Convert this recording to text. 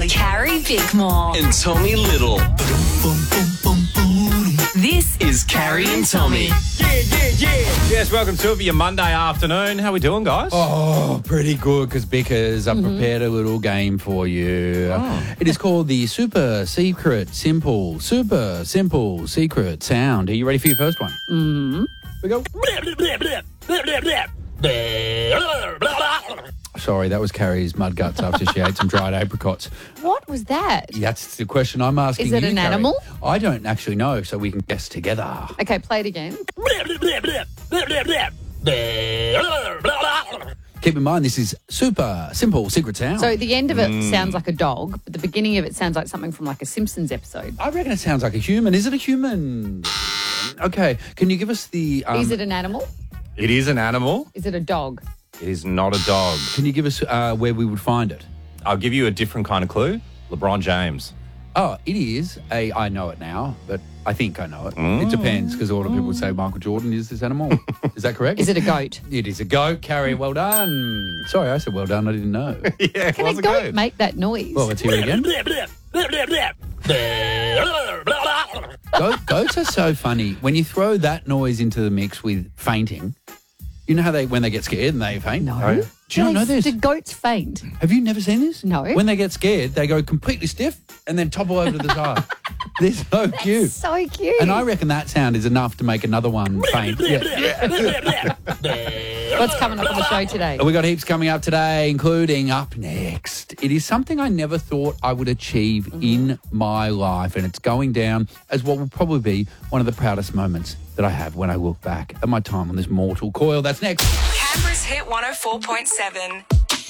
Tommy. Carrie Bickmore. And Tommy Little. This is Carrie and Tommy. Yes, welcome to it for your Monday afternoon. How we doing, guys? Oh, pretty good, because Bickers, I've prepared a little game for you. It is called the Super Simple Secret Sound. Are you ready for your first one? Mm-hmm. We go. Sorry, that was Carrie's mud guts after she ate some dried apricots. What was that? That's the question I'm asking you, Is it an Carrie. animal? I don't actually know, so we can guess together. Okay, play it again. Keep in mind, this is Super Simple Secret Sound. So the end of it sounds like a dog, but the beginning of it sounds like something from like a Simpsons episode. I reckon it sounds like a human. Is it a human? Okay, can you give us the... Is it an animal? It is an animal. Is it a dog? It is not a dog. Can you give us where we would find it? I'll give you a different kind of clue. LeBron James. Oh, it is I know it now, but I think I know it. It depends, because a lot of people say Michael Jordan is this animal. Is that correct? Is it a goat? It is a goat. Carrie, well done. Sorry, I said well done. I didn't know. Yeah, Can a goat make that noise? Well, let's hear it again. Goats are so funny. When you throw that noise into the mix with fainting, you know how when they get scared and they faint? No. Oh, yeah. Do you not know this? Do goats faint? Have you never seen this? No. When they get scared, they go completely stiff and then topple over to the side. They're so cute. So cute. And I reckon that sound is enough to make another one faint. Yeah. What's coming up on the show today? We got heaps coming up today, including up next. It is something I never thought I would achieve in my life, and it's going down as what will probably be one of the proudest moments that I have when I look back at my time on this mortal coil. That's next. Canberra's Hit 104.7.